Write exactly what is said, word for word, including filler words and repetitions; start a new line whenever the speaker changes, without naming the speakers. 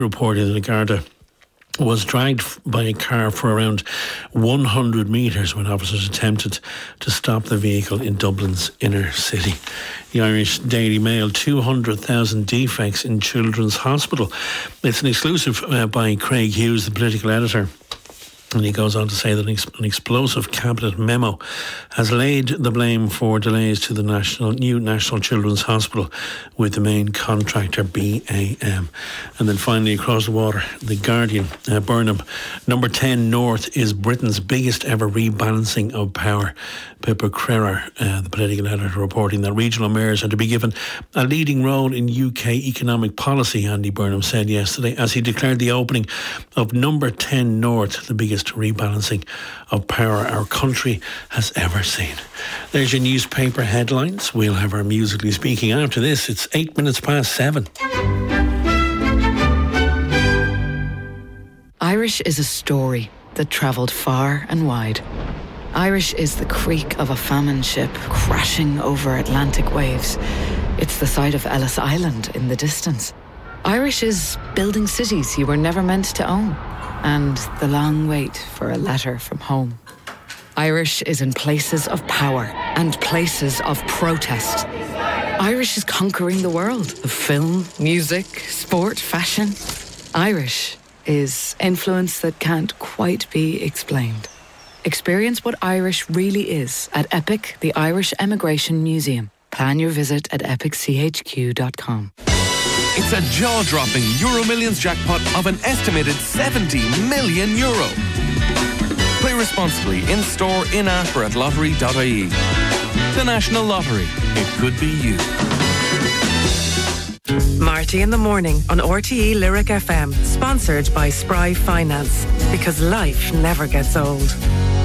reported that a Garda was dragged by a car for around one hundred metres when officers attempted to stop the vehicle in Dublin's inner city. The Irish Daily Mail, two hundred thousand defects in Children's Hospital. It's an exclusive uh, by Craig Hughes, the political editor. And he goes on to say that an explosive cabinet memo has laid the blame for delays to the national new National Children's Hospital with the main contractor B A M. And then finally across the water, The Guardian, uh, Burnham. Number ten North is Britain's biggest ever rebalancing of power. Pippa Crerar, uh, the political editor, reporting that regional mayors are to be given a leading role in U K economic policy, Andy Burnham said yesterday, as he declared the opening of Number ten North, the biggest rebalancing of power our country has ever seen. There's your newspaper headlines. We'll have our Musically Speaking after this. It's eight minutes past seven.
Irish is a story that travelled far and wide. Irish is the creak of a famine ship crashing over Atlantic waves. It's the sight of Ellis Island in the distance. Irish is building cities you were never meant to own, and the long wait for a letter from home. Irish is in places of power and places of protest. Irish is conquering the world of film, music, sport, fashion. Irish is influence that can't quite be explained. Experience what Irish really is at EPIC, the Irish Emigration Museum. Plan your visit at epic c h q dot com.
It's a jaw-dropping Euro Millions jackpot of an estimated seventy million euro. Play responsibly in-store, in-app or at lottery dot I E. The National Lottery. It could be you.
Marty in the Morning on R T E Lyric F M. Sponsored by Spry Finance. Because life never gets old.